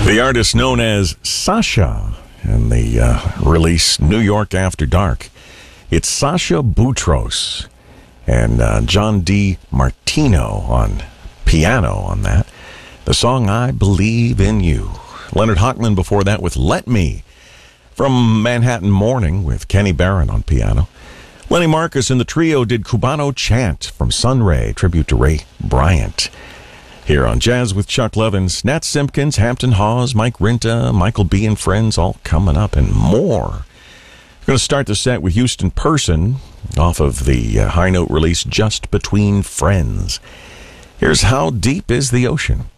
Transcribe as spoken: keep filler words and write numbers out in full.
The artist known as Sasha, and the uh, release New York After Dark. It's Sasha Boutros and uh, John D. Martino on piano on that. The song I Believe in You. Leonard Hochman before that with Let Me. From Manhattan Morning with Kenny Barron on piano. Lenny Marcus and the trio did Cubano Chant from Sunray, tribute to Ray Bryant. Here on Jazz with Chuck Levins, Nat Simpkins, Hampton Hawes, Mike Rinta, Michael B. and friends all coming up and more. We're going to start the set with Houston Person off of the uh, high note release Just Between Friends. Here's How Deep is the Ocean.